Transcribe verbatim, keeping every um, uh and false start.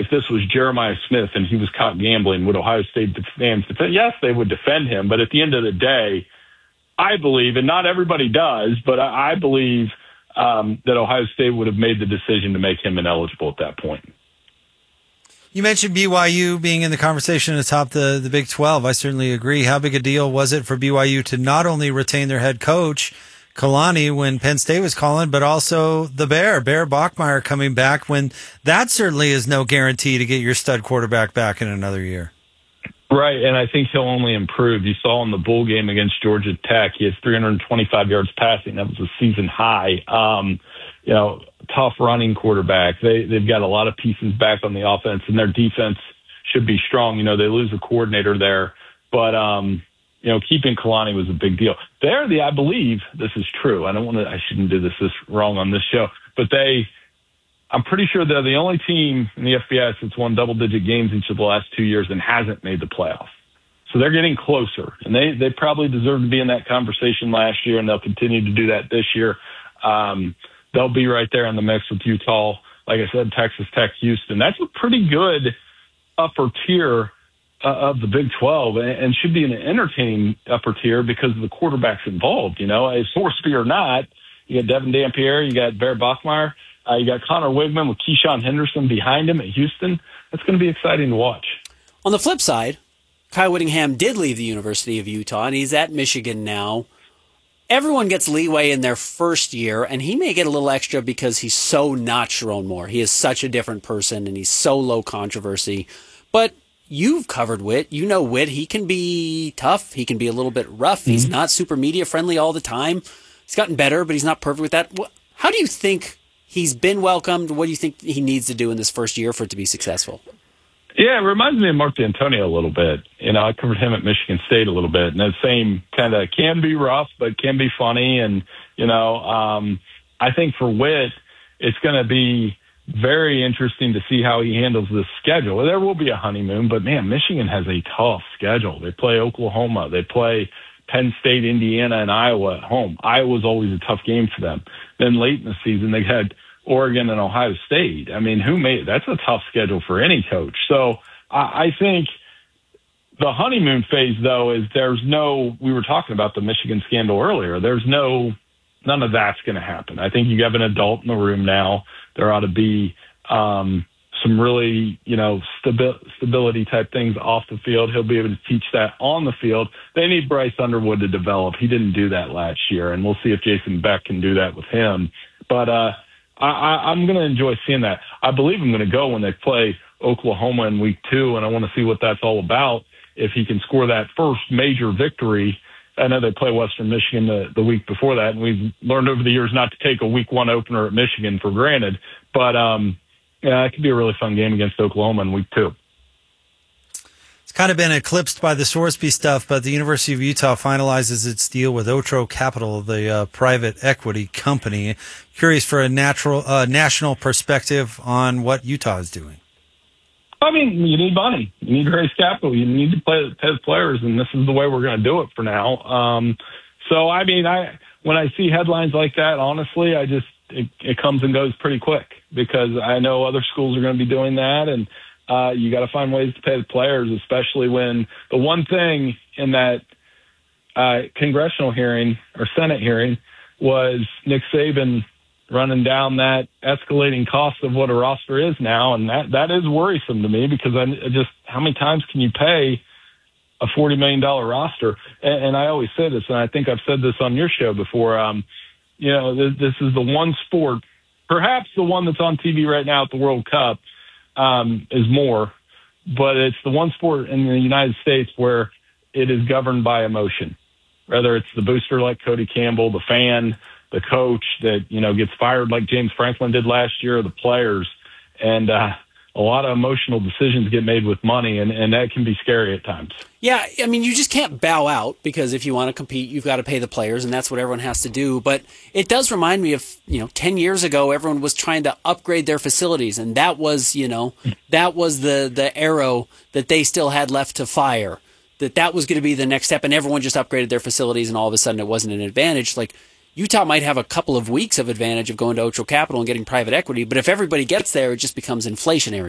if this was Jeremiah Smith and he was caught gambling, would Ohio State fans defend? Yes, they would defend him. But at the end of the day, I believe, and not everybody does, but I believe um, that Ohio State would have made the decision to make him ineligible at that point. You mentioned B Y U being in the conversation atop the, the Big twelve. I certainly agree. How big a deal was it for B Y U to not only retain their head coach, Kalani, when Penn State was calling, but also the Bear, Bear Bachmeier coming back, when that certainly is no guarantee to get your stud quarterback back in another year. Right, and I think he'll only improve. You saw in the bowl game against Georgia Tech, he has three hundred twenty-five yards passing. That was a season high. Um, you know, tough running quarterback. They, they've got a lot of pieces back on the offense, and their defense should be strong. You know, they lose a coordinator there, but, um, you know, keeping Kalani was a big deal. They're the, I believe this is true. I don't want to, I shouldn't do this, this wrong on this show, but they, I'm pretty sure they're the only team in the F B S that's won double-digit games each of the last two years and hasn't made the playoffs. So they're getting closer, and they, they probably deserve to be in that conversation last year, and they'll continue to do that this year. Um, they'll be right there in the mix with Utah. Like I said, Texas Tech, Houston. That's a pretty good upper tier uh, of the Big twelve, and, and should be an entertaining upper tier because of the quarterbacks involved. You know, a Sorsby or not, you got Devin Dampier, you got Bear Bachmeier. Uh, you got Connor Wigman with Keyshawn Henderson behind him at Houston. That's going to be exciting to watch. On the flip side, Kyle Whittingham did leave the University of Utah, and he's at Michigan now. Everyone gets leeway in their first year, and he may get a little extra because he's so not Sharon Moore. He is such a different person, and he's so low controversy. But you've covered Whit. You know Whit. He can be tough. He can be a little bit rough. Mm-hmm. He's not super media friendly all the time. He's gotten better, but he's not perfect with that. How do you think he's been welcomed? What do you think he needs to do in this first year for it to be successful? Yeah, it reminds me of Mark D'Antonio a little bit. You know, I covered him at Michigan State a little bit, and that same kind of can be rough, but can be funny. And, you know, um, I think for Whit, it's going to be very interesting to see how he handles this schedule. There will be a honeymoon, but, man, Michigan has a tough schedule. They play Oklahoma. They play Penn State, Indiana, and Iowa at home. Iowa's always a tough game for them. Then late in the season, they had Oregon and Ohio State. I mean, who made that's a tough schedule for any coach. So I, I think the honeymoon phase, though, is there's no, we were talking about the Michigan scandal earlier. There's no, none of that's going to happen. I think you have an adult in the room now. There ought to be um, some really, you know, stabi- stability type things off the field. He'll be able to teach that on the field. They need Bryce Underwood to develop. He didn't do that last year, and we'll see if Jason Beck can do that with him. But uh, I, I, I'm going to enjoy seeing that. I believe I'm going to go when they play Oklahoma in week two, and I want to see what that's all about. If he can score that first major victory, I know they play Western Michigan the, the week before that, and we've learned over the years not to take a week one opener at Michigan for granted. But um, yeah, it could be a really fun game against Oklahoma in week two. It's kind of been eclipsed by the Sorsby stuff, but the University of Utah finalizes its deal with Otro Capital, the uh, private equity company. Curious for a natural uh, national perspective on what Utah is doing. I mean, you need money. You need to raise capital. You need to play pay players, and this is the way we're going to do it for now. Um, so, I mean, I when I see headlines like that, honestly, I just it, it comes and goes pretty quick because I know other schools are going to be doing that, and uh, you got to find ways to pay the players, especially when the one thing in that uh, congressional hearing or Senate hearing was Nick Saban running down that escalating cost of what a roster is now. And that, that is worrisome to me because I just, how many times can you pay a forty million dollars roster? And, and I always say this, and I think I've said this on your show before, um, you know, this, this is the one sport, perhaps the one that's on T V right now at the World Cup um, is more, but it's the one sport in the United States where it is governed by emotion, whether it's the booster like Cody Campbell, the fan, the coach that, you know, gets fired like James Franklin did last year, the players, and uh, a lot of emotional decisions get made with money, and, and that can be scary at times. Yeah, I mean, you just can't bow out because if you want to compete, you've got to pay the players, and that's what everyone has to do. But it does remind me of, you know, ten years ago, everyone was trying to upgrade their facilities, and that was, you know, that was the, the arrow that they still had left to fire, that that was going to be the next step, and everyone just upgraded their facilities, and all of a sudden it wasn't an advantage. Like, Utah might have a couple of weeks of advantage of going to Otro Capital and getting private equity, but if everybody gets there, it just becomes inflationary.